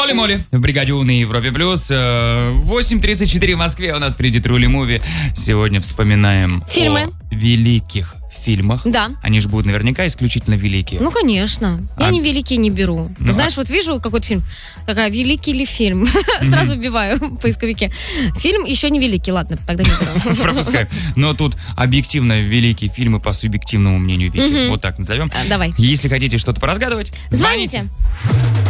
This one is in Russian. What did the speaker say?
Холли-моли в бригаде У на Европе Плюс. 8:34 в Москве. У нас впереди Трули Муви. Сегодня вспоминаем Фильмы. о великих фильмах. Да. Они же будут наверняка исключительно великие. Ну, конечно. Я не великие не беру. Ну, Знаешь, вот вижу какой-то фильм, такая, великий ли фильм? Сразу вбиваю в поисковике. Фильм еще не великий, ладно, тогда не беру. Пропускаю. Но тут объективно великие фильмы по субъективному мнению Вики. Вот так назовем. Давай. Если хотите что-то поразгадывать, Звоните.